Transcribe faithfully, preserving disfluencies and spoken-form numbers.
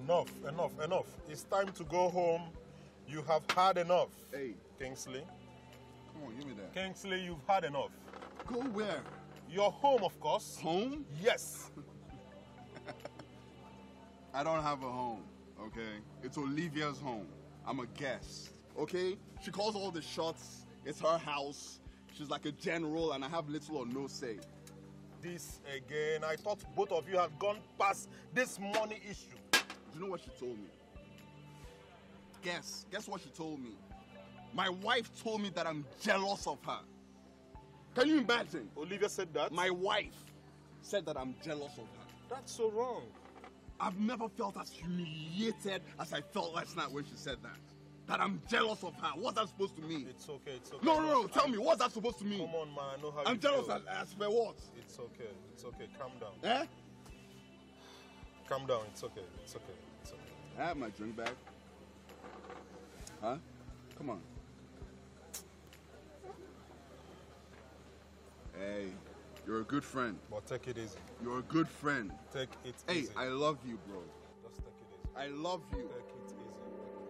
Enough, enough, enough. It's time to go home. You have had enough. Hey. Kingsley. Come on, give me that. Kingsley, you've had enough. Go where? Your home, of course. Home? Yes. I don't have a home, okay? It's Olivia's home. I'm a guest, okay? She calls all the shots. It's her house. She's like a general, and I have little or no say. This again. I thought both of you had gone past this money issue. Do you know what she told me? Guess. Guess what she told me? My wife told me that I'm jealous of her. Can you imagine? Olivia said that? My wife said that I'm jealous of her. That's so wrong. I've never felt as humiliated as I felt last night when she said that. That I'm jealous of her. What's that supposed to mean? It's okay, it's okay. No, no, no. Tell me, what's that supposed to mean? Come on, man. I know how I'm you jealous feel. as, as for what? It's okay, it's okay. Calm down. Eh? Calm down. It's okay, it's okay, it's okay. I have my drink back. Huh? Come on. Hey, you're a good friend. But take it easy. You're a good friend. Take it Hey, easy. I love you, bro. Just take it easy. I love you. Take it easy.